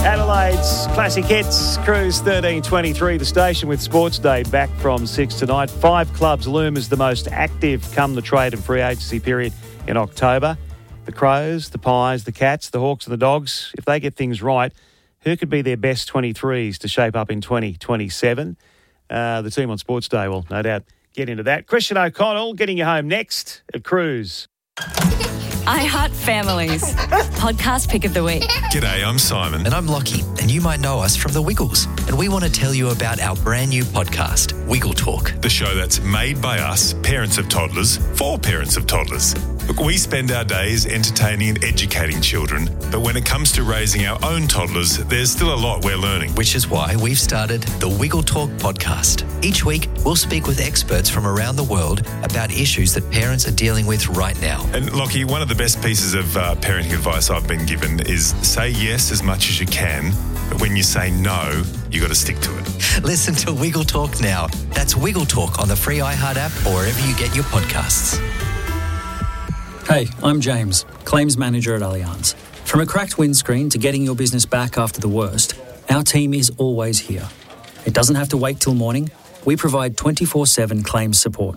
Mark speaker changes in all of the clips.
Speaker 1: Adelaide's Classic Hits, Cruise 1323, the station with Sports Day back from 6 tonight. 5 clubs loom as the most active come the trade and free agency period in October. The Crows, the Pies, the Cats, the Hawks and the Dogs, if they get things right, who could be their best 23s to shape up in 2027? The team on Sports Day will no doubt get into that. Christian O'Connell getting you home next at Cruise.
Speaker 2: I Heart Families. Podcast pick of the week.
Speaker 3: G'day, I'm Simon.
Speaker 4: And I'm Lockie, and you might know us from The Wiggles. And we want to tell you about our brand new podcast, Wiggle Talk.
Speaker 3: The show that's made by us, parents of toddlers, for parents of toddlers. Look, we spend our days entertaining and educating children, but when it comes to raising our own toddlers, there's still a lot we're learning.
Speaker 4: Which is why we've started the Wiggle Talk podcast. Each week, we'll speak with experts from around the world about issues that parents are dealing with right now.
Speaker 3: And Lockie, one of the best pieces of parenting advice I've been given is say yes as much as you can, but when you say no, you got to stick to it.
Speaker 4: Listen to Wiggle Talk now. That's Wiggle Talk on the free iHeart app or wherever you get your podcasts.
Speaker 5: Hey, I'm James, Claims Manager at Allianz. From a cracked windscreen to getting your business back after the worst, our team is always here. It doesn't have to wait till morning. We provide 24/7 claims support.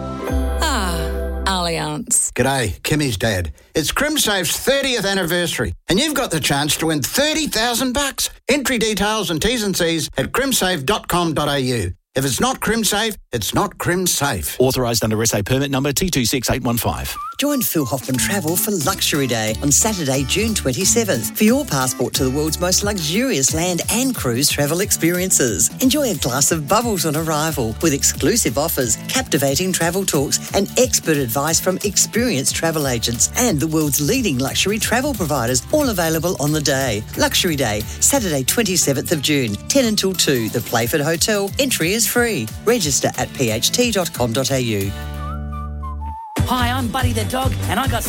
Speaker 2: Allianz.
Speaker 6: G'day, Kimmy's dad. It's CrimSafe's 30th anniversary, and you've got the chance to win $30,000. Entry details and T's and C's at crimsafe.com.au. If it's not CrimSafe, it's not CrimSafe.
Speaker 7: Authorised under SA permit number T26815.
Speaker 8: Join Phil Hoffman Travel for Luxury Day on Saturday, June 27th for your passport to the world's most luxurious land and cruise travel experiences. Enjoy a glass of bubbles on arrival with exclusive offers, captivating travel talks and expert advice from experienced travel agents and the world's leading luxury travel providers, all available on the day. Luxury Day, Saturday 27th of June, 10 until 2, the Playford Hotel. Entry is free. Register at pht.com.au.
Speaker 9: Hi, I'm Buddy the dog, and I got